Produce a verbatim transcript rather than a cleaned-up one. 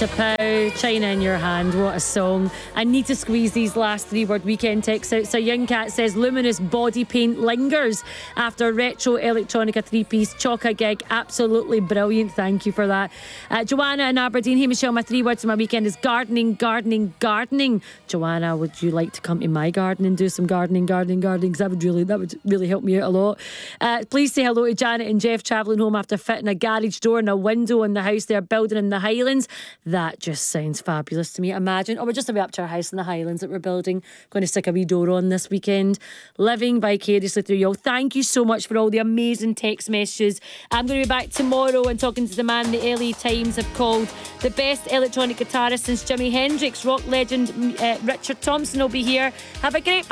Pow, China in Your Hand. What a song. I need to squeeze these last three word weekend texts out. So Young Cat says luminous body paint lingers after retro electronica three-piece Choca gig. Absolutely brilliant. Thank you for that. Uh, Joanna in Aberdeen. Hey Michelle, my three words of my weekend is gardening, gardening, gardening. Joanna, would you like to come to my garden and do some gardening, gardening, gardening? Because that would really, that would really help me out a lot. Uh, please say hello to Janet and Jeff travelling home after fitting a garage door and a window in the house they're building in the Highlands. That just sounds fabulous to me. Imagine, oh, we're just about up to our house in the Highlands that we're building. Going to stick a wee door on this weekend. Living vicariously through you all. Thank you so much for all the amazing text messages. I'm going to be back tomorrow and talking to the man the L A Times have called the best electronic guitarist since Jimi Hendrix. Rock legend uh, Richard Thompson will be here. Have a great